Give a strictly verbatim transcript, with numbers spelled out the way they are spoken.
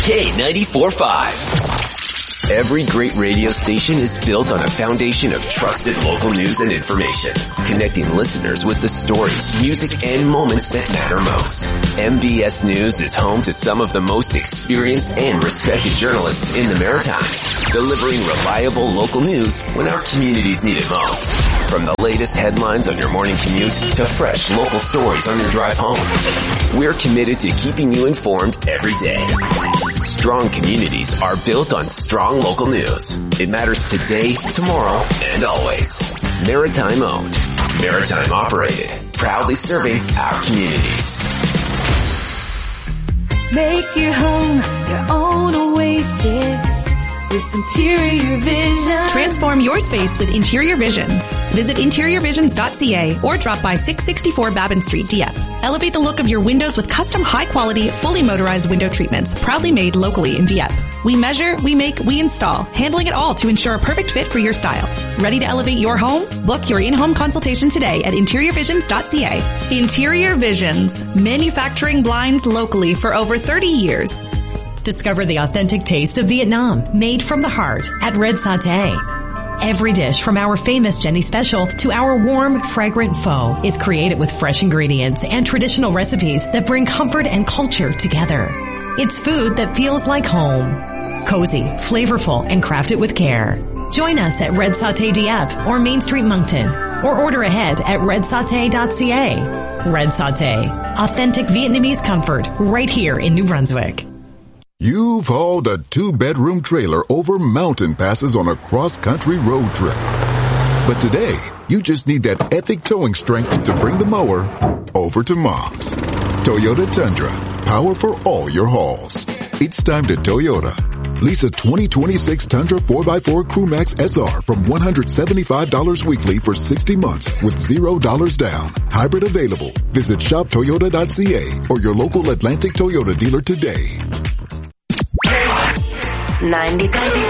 K ninety-four point five. Every great radio station is built on a foundation of trusted local news and information, connecting listeners with the stories, music, and moments that matter most. M B S News is home to some of the most experienced and respected journalists in the Maritimes, delivering reliable local news when our communities need it most. From the latest headlines on your morning commute to fresh local stories on your drive home, we're committed to keeping you informed every day. Strong communities are built on strong local news. It matters today, tomorrow, and always. Maritime owned, Maritime operated, proudly serving our communities. Make your home your own oasis with Interior Vision. Transform your space with Interior Visions. Visit interior visions dot c a or drop by six sixty-four Babin Street, Dieppe. Elevate the look of your windows with custom high-quality, fully motorized window treatments, proudly made locally in Dieppe. We measure, we make, we install, handling it all to ensure a perfect fit for your style. Ready to elevate your home? Book your in-home consultation today at interior visions dot c a. Interior Visions, manufacturing blinds locally for over thirty years. Discover the authentic taste of Vietnam, made from the heart at Red Sauté. Every dish, from our famous Jenny Special to our warm, fragrant pho, is created with fresh ingredients and traditional recipes that bring comfort and culture together. It's food that feels like home. Cozy, flavorful, and crafted with care. Join us at Red Sauté Dieppe or Main Street Moncton, or order ahead at red sauté dot c a. Red Sauté, authentic Vietnamese comfort right here in New Brunswick. You've hauled a two-bedroom trailer over mountain passes on a cross-country road trip. But today, you just need that epic towing strength to bring the mower over to Mom's. Toyota Tundra, power for all your hauls. It's time to Toyota. Lease a twenty twenty-six Tundra four by four Crewmax S R from one hundred seventy-five dollars weekly for sixty months with zero dollars down. Hybrid available. Visit shop toyota dot c a or your local Atlantic Toyota dealer today. ninety